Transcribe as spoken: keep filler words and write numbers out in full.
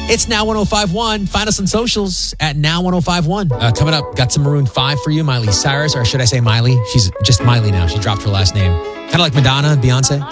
It's Now one oh five one. Find us on socials at Now one oh five one. Uh, coming up, got some Maroon five for you, Miley Cyrus, or should I say Miley? She's just Miley now. She dropped her last name. Kind of like Madonna, Beyonce.